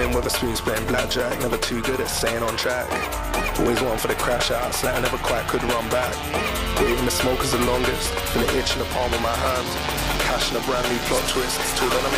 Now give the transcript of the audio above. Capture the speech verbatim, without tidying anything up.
Rolling with a spoons, playing blackjack, never too good at staying on track. Always one for the crash outs that I never quite could run back. Waving the smoke is the longest, feel the itch in the palm of my hand. Cash in a brand new plot twist, till then I'm